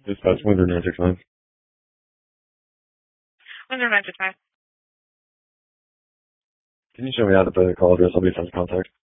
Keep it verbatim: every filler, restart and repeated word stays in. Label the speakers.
Speaker 1: Dispatch Windsor nine six nine.
Speaker 2: Windsor nine six nine.
Speaker 1: Can you show me out at the call address? I'll be sent to contact.